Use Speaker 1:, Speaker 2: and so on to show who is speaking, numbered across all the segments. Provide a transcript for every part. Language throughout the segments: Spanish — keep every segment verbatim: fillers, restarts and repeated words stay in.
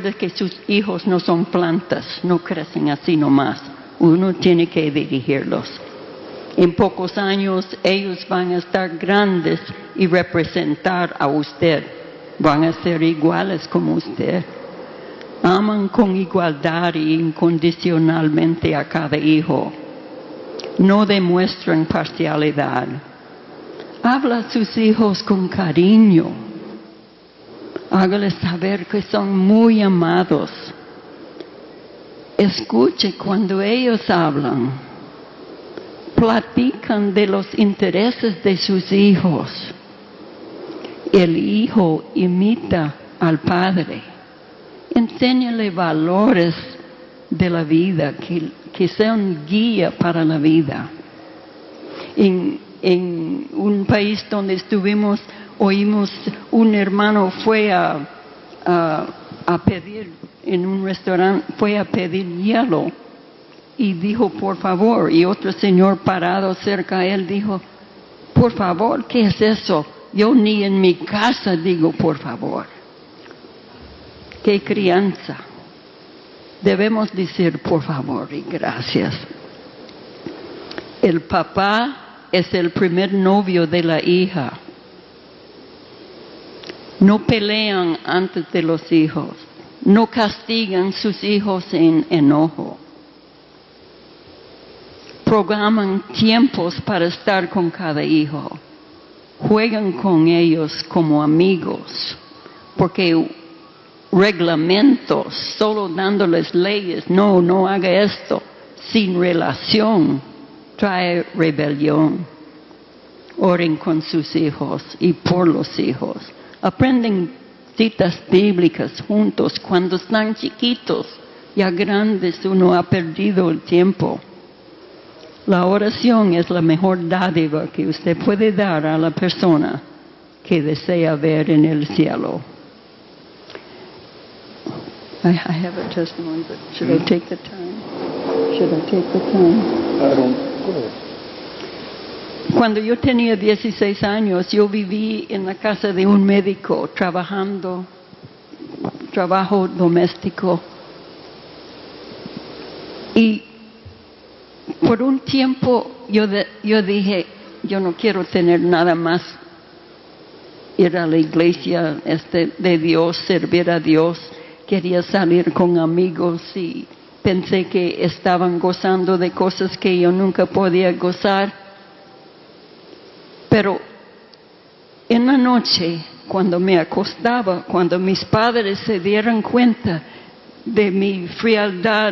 Speaker 1: Recuerda que sus hijos no son plantas, no crecen así nomás. Uno tiene que dirigirlos. En pocos años ellos van a estar grandes y representar a usted. Van a ser iguales como usted. Aman con igualdad e incondicionalmente a cada hijo. No demuestran parcialidad. Habla a sus hijos con cariño. Hágales saber que son muy amados. Escuche cuando ellos hablan. Platican de los intereses de sus hijos. El hijo imita al padre. Enséñale valores de la vida que, que sean guía para la vida. En, en un país donde estuvimos, oímos un hermano fue a, a, a pedir en un restaurante, fue a pedir hielo y dijo por favor, y otro señor parado cerca a él dijo, por favor, ¿qué es eso? Yo ni en mi casa digo por favor. ¡Qué crianza! Debemos decir por favor y gracias. El papá es el primer novio de la hija. No pelean antes de los hijos. No castigan sus hijos en enojo. Programan tiempos para estar con cada hijo. Juegan con ellos como amigos. Porque reglamentos, solo dándoles leyes, no, no haga esto, sin relación, trae rebelión. Oren con sus hijos y por los hijos. Aprenden citas bíblicas juntos cuando están chiquitos. Ya grandes uno ha perdido el tiempo. La oración es la mejor dádiva que usted puede dar a la persona que desea ver en el cielo. I, I have a testimony, but should I take the time? Should I take the time?
Speaker 2: I don't know.
Speaker 1: Cuando yo tenía dieciséis años, yo viví en la casa de un médico, trabajando, trabajo doméstico. Y por un tiempo yo, de, yo dije, yo no quiero tener nada más, ir a la iglesia este, de Dios, servir a Dios. Quería salir con amigos y pensé que estaban gozando de cosas que yo nunca podía gozar. Pero en la noche, cuando me acostaba, cuando mis padres se dieran cuenta de mi frialdad,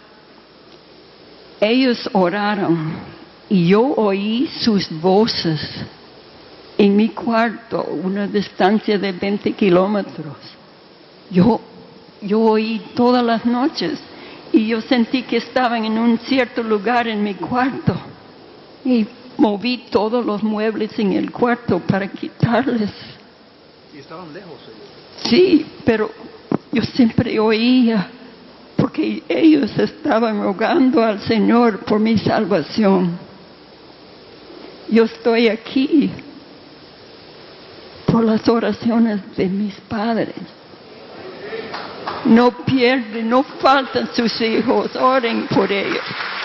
Speaker 1: ellos oraron y yo oí sus voces en mi cuarto, una distancia de veinte kilómetros. Yo Yo oí todas las noches y yo sentí que estaban en un cierto lugar en mi cuarto y moví todos los muebles en el cuarto para quitarles.
Speaker 2: ¿Y estaban lejos ellos?
Speaker 1: Sí, pero yo siempre oía porque ellos estaban rogando al Señor por mi salvación. Yo estoy aquí por las oraciones de mis padres. No pierden, no faltan sus hijos, oren por ellos.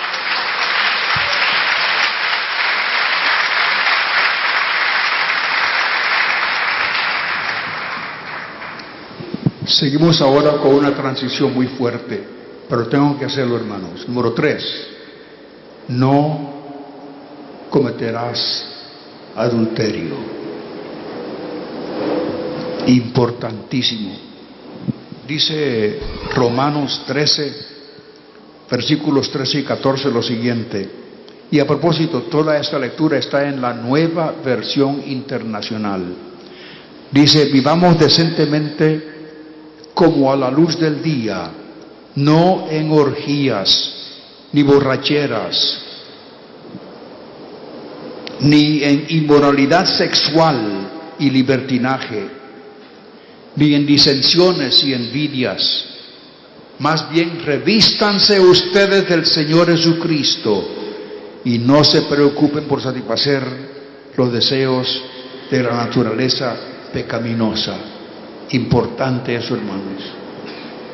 Speaker 2: Seguimos ahora con una transición muy fuerte, pero tengo que hacerlo, hermanos. Número tres, no cometerás adulterio. Importantísimo. Dice Romanos trece, versículos trece y catorce lo siguiente. Y a propósito, toda esta lectura está en la Nueva Versión Internacional. Dice, vivamos decentemente como a la luz del día, no en orgías, ni borracheras, ni en inmoralidad sexual y libertinaje, ni en disensiones y envidias. Más bien revístanse ustedes del Señor Jesucristo y no se preocupen por satisfacer los deseos de la naturaleza pecaminosa. Importante eso, hermanos.